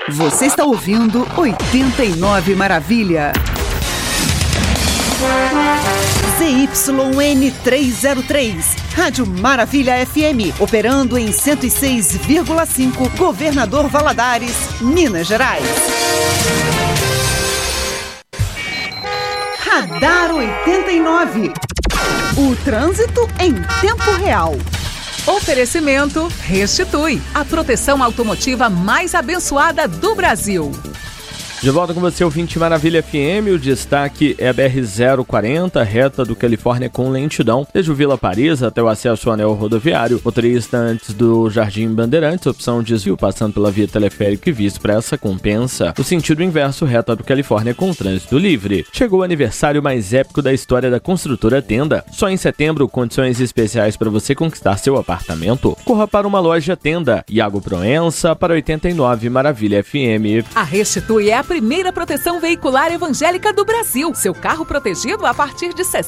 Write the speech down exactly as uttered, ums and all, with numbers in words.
Você está ouvindo oitenta e nove Maravilha. Z Y N trezentos e três, Rádio Maravilha F M, operando em cento e seis vírgula cinco, Governador Valadares, Minas Gerais. Radar oitenta e nove, o trânsito em tempo real. Oferecimento Restitui, a proteção automotiva mais abençoada do Brasil. De volta com você, ouvinte Maravilha F M, o destaque é a B R zero quarenta, reta do Califórnia com lentidão, desde o Vila Paris até o acesso ao anel rodoviário. Motorista antes do Jardim Bandeirantes, opção desvio passando pela via teleférica e via expressa compensa. O sentido inverso, reta do Califórnia com trânsito livre. Chegou o aniversário mais épico da história da construtora Tenda. Só em setembro, condições especiais para você conquistar seu apartamento. Corra para uma loja Tenda. Iago Proença para oitenta e nove Maravilha F M. A Restitui é a primeira proteção veicular evangélica do Brasil. Seu carro protegido a partir de